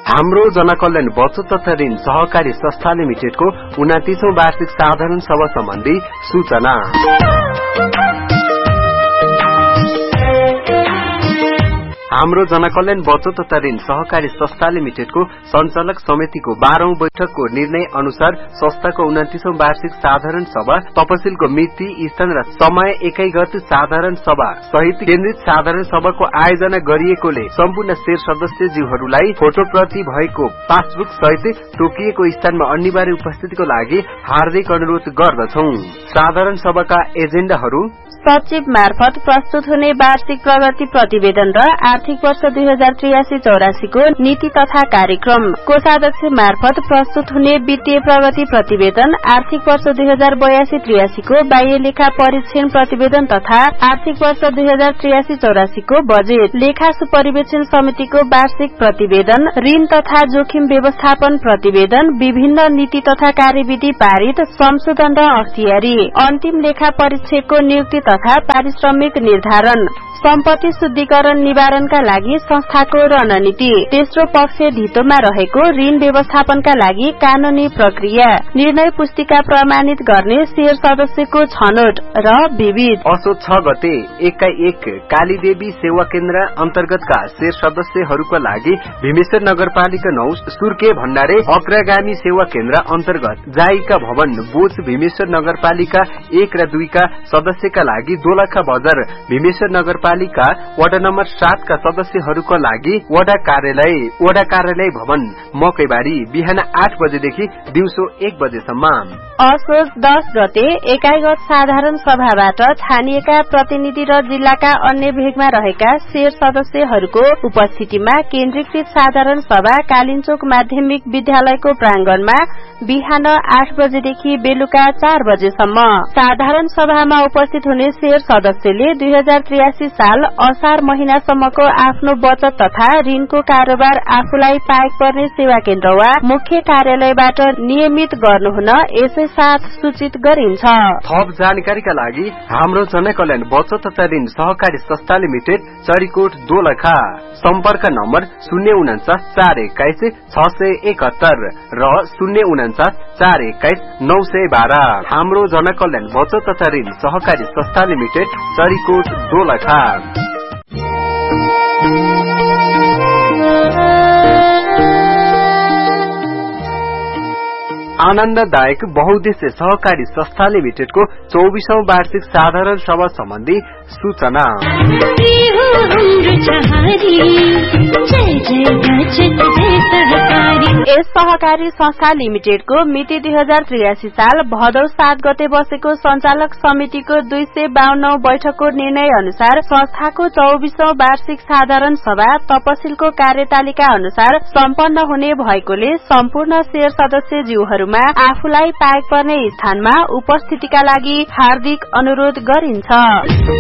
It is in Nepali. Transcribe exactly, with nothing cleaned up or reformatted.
हाम्रो जनकल्याण बचत तथा ऋण सहकारी संस्था लिमिटेडको उनातीसौं वार्षिक साधारण सभा सम्बन्धी सूचना। हाम्रो जनकल्याण बचत तथा ऋण सहकारी संस्था लिमिटेडको संचालक समितिको बाह्रौं बैठकको निर्णय अनुसार संस्थाको उनातीसौं वार्षिक साधारण सभा तपसिलको मिति, स्थान र समय एकै गते साधारण सभा सहित केन्द्रित साधारण सभाको आयोजना गरिएकोले सम्पूर्ण शेर सदस्यज्यूहरूलाई फोटोप्रति भएको पासबुक सहित तोकिएको स्थानमा अनिवार्य उपस्थितिको लागि हार्दिक अनुरोध गर्दछौं। साधारण सभाका एजेण्डाहरू सचिव मार्फत प्रस्तुत हुने वार्षिक प्रगति प्रतिवेदन र आर्थिक वर्ष दुई हजार त्रियासी चौरासी को नीति तथा कार्यक्रम, कोषाध्यक्ष मार्फत प्रस्तुत हुने वित्तीय प्रगति प्रतिवेदन, आर्थिक वर्ष दुई हजार बयासी त्रियासी को बाह्य लेखा परीक्षण प्रतिवेदन तथा आर्थिक वर्ष दुई हजार त्रियासी चौरासी को बजेट, लेखा सुपरिवेक्षण समितिको वार्षिक प्रतिवेदन, ऋण तथा जोखिम व्यवस्थापन प्रतिवेदन, विभिन्न नीति तथा कार्यविधि पारित, संशोधन र अख्तियारी, अन्तिम लेखा परीक्षकको नियुक्ति तथा पारिश्रमिक निर्धारण, सम्पत्ति शुद्धिकरण निवारणका लागि संस्थाको रणनीति, तेस्रो पक्ष धितोमा रहेको ऋण व्यवस्थापनका लागि कानूनी प्रक्रिया, निर्णय पुस्तिका प्रमाणित गर्ने शेयर सदस्यको छनौट र विविध। असो छ गते एकाई एक कालीदेवी सेवा केन्द्र अन्तर्गतका शेयर सदस्यहरूका लागि भीमेश्वर नगरपालिका नौ सुर्के भण्डारे अग्रगामी सेवा केन्द्र अन्तर्गत जाइका भवन बोझ भीमेश्वर नगरपालिका एक र दुईका सदस्यका लागि दोलखा बजार भीमेश्वर नगरपालिका वडा नम्बर सात का सदस्यहरूका लागि वडा कार्यालय वडा कार्यालय भवन मकैबारी बिहान आठ बजेदेखि दिउँसो एक बजेसम्म। असोज दस गते एकाइगत साधारण सभाबाट छानिएका प्रतिनिधि र जिल्लाका अन्य भेगमा रहेका शेर सदस्यहरूको उपस्थितिमा केन्द्रीकृत साधारण सभा कालिन्चोक माध्यमिक विद्यालयको प्रांगणमा बिहान आठ बजेदेखि बेलुका चार बजेसम्म। साधारण सभामा उपस्थित हुने शेर सदस्यले दुई हजार त्रियासी साल असार महिनासम्मको आफ्नो बचत तथा ऋणको कारोबार आफूलाई पाएक पर्ने सेवा केन्द्र वा मुख्य कार्यालयबाट नियमित गर्नुहुन यसै साथ सूचित गरिन्छ। थप जानकारीका लागि हाम्रो जनकल्याण बचत तथा ऋण सहकारी संस्था लिमिटेड चरीकोट दोलखा, सम्पर्क नम्बर शून्य उन्चास चार एक्काइस छ सय एकहत्तर र शून्य उन्चास चार एक्काइस नौ सय बाह्र। हाम्रो जनकल्याण बचत तथा ऋण सहकारी संस्था लिमिटेड चरीकोट दोलखा। आनन्ददायक बहुद्देश्य सहकारी संस्था लिमिटेडको चौबीसौं वार्षिक साधारण सभा सम्बन्धी सूचना। यस सहकारी संस्था लिमिटेडको मिति दुई हजार त्रियासी साल भदौ सात गते बसेको संचालक समितिको दुई सय बाहन्न बैठकको निर्णय अनुसार संस्थाको चौबीसौं वार्षिक साधारण सभा तपसिलको कार्यतालिका अनुसार सम्पन्न हुने भएकोले सम्पूर्ण शेयर सदस्यज्यूहरूमा आफूलाई पाएक पर्ने स्थानमा उपस्थितिका लागि हार्दिक अनुरोध गरिन्छ।